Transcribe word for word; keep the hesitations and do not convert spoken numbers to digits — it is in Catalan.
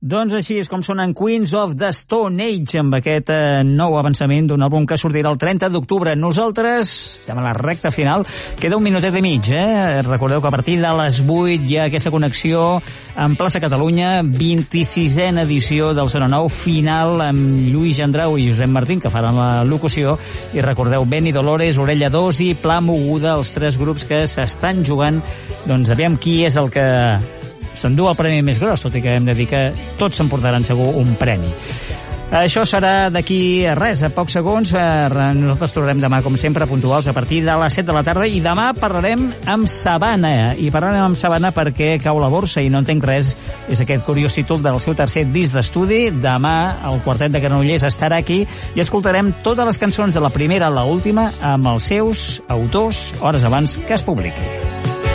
Doncs així és com sonen Queens of the Stone Age amb aquest eh, nou avançament d'un àlbum que sortirà el trenta d'octubre. Nosaltres estem a la recta final. Queda un minutet i mig, eh? Recordeu que a partir de les vuit hi ha aquesta connexió en plaça Catalunya, vint-i-sisena edició del zero nou, final amb Lluís Gendrau i Josep Martín, que faran la locució. I recordeu, Benny Dolores, Orella dos i Pla Moguda, els tres grups que s'estan jugant. Doncs aviam qui és el que s'endú el premi més gros, tot i que hem de dir que tots s'emportaran segur un premi. Això serà d'aquí res, a pocs segons. Nosaltres tornarem demà, com sempre, puntuals a partir de les set de la tarda, i demà parlarem amb Sabana. I parlarem amb Sabana perquè cau la borsa i no entenc res. És aquest curiós títol del seu tercer disc d'estudi. Demà el quartet de Granollers estarà aquí i escoltarem totes les cançons de la primera a l'última amb els seus autors hores abans que es publiqui.